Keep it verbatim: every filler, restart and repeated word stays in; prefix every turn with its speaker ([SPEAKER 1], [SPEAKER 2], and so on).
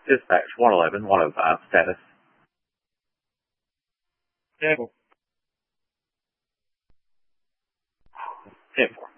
[SPEAKER 1] Dispatch one eleven one oh five, status.
[SPEAKER 2] Table.
[SPEAKER 1] ten four.